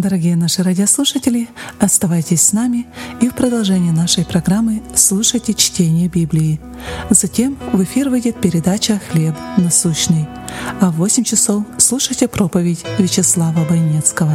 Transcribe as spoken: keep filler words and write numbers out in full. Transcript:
Дорогие наши радиослушатели, оставайтесь с нами и в продолжении нашей программы слушайте чтение Библии. Затем в эфир выйдет передача «Хлеб насущный», а в восемь часов слушайте проповедь Вячеслава Бойнецкого.